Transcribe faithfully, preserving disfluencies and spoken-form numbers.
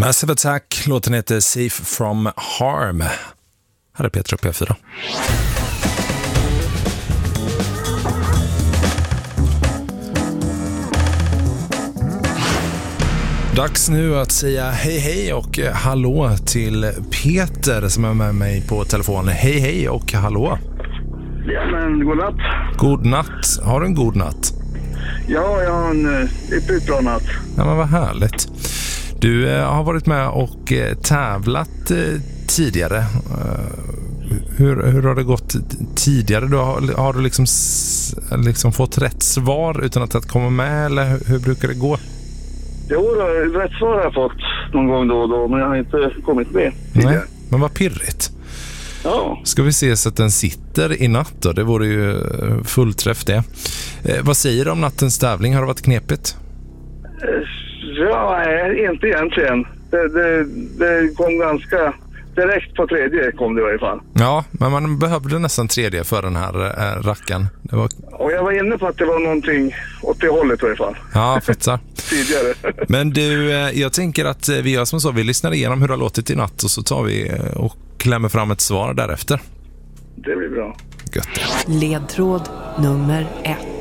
Massive Attack, låten heter Safe from Harm. Här är Petra P fyra. Dags nu att säga hej hej och hallå till Peter som är med mig på telefonen. Hej hej och hallå. Ja, men god natt. God natt. Har du en god natt? Ja, jag har en riktigt bra natt. Ja, men vad härligt. Du eh, har varit med och eh, tävlat eh, tidigare. Uh, hur, hur har det gått tidigare? Du har, har du liksom, liksom fått rätt svar utan att, att komma med, eller hur, hur brukar det gå? Jo, då, rätt svar har jag fått någon gång då och då, men jag har inte kommit med tidigare. Nej, men vad pirrigt. Ja. Ska vi se så att den sitter i natt då? Det vore ju fullträff det. Eh, vad säger du om nattens tävling? Har det varit knepigt? Ja, nej, inte egentligen. Det, det, det kom ganska direkt på tredje kom det i varje fall. Ja, men man behövde nästan tredje för den här äh, racken. Det var... Och jag var inne på att det var någonting åt det hållet i varje fall. Ja, fattar. Tidigare. Men du, jag tänker att vi gör som så. Vi lyssnar igenom hur det har låtit i natt och så tar vi och klämmer fram ett svar därefter. Det blir bra. Gött. Ledtråd nummer ett.